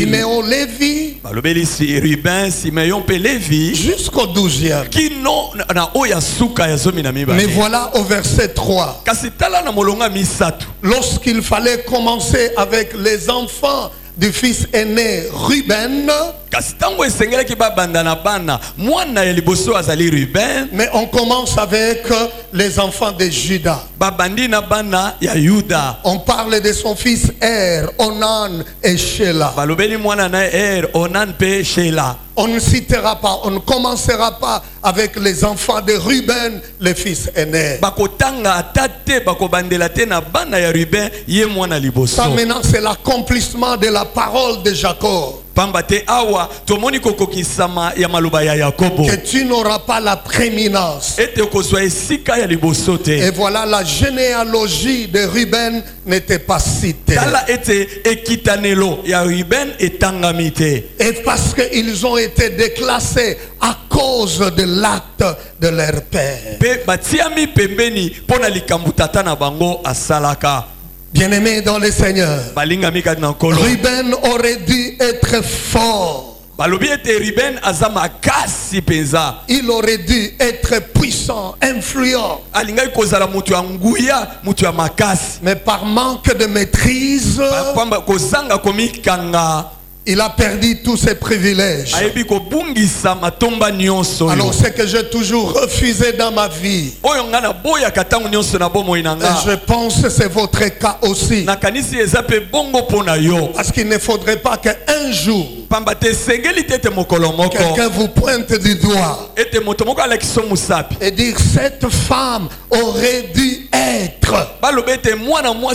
Siméon, Lévi, jusqu'au 12e. Mais voilà au verset 3. Lorsqu'il fallait commencer avec les enfants du fils aîné Ruben, mais on commence avec les enfants de Juda. On parle de son fils Er, Onan et Sheila. On ne citera pas, on ne commencera pas avec les enfants de Ruben, le fils aîné. Ça maintenant c'est l'accomplissement de la parole de Jacob. Que tu n'auras pas la prééminence. Et voilà, la généalogie de Ruben n'était pas citée. Et parce qu'ils ont été déclassés à cause de l'acte de leur père. Bien-aimé dans le Seigneur, Ruben aurait dû être fort. Il aurait dû être puissant, influent. Mais par manque de maîtrise, il a perdu tous ses privilèges. Alors ce que j'ai toujours refusé dans ma vie, et je pense que c'est votre cas aussi, parce qu'il ne faudrait pas qu'un jour quelqu'un vous pointe du doigt et dire cette femme aurait dû être.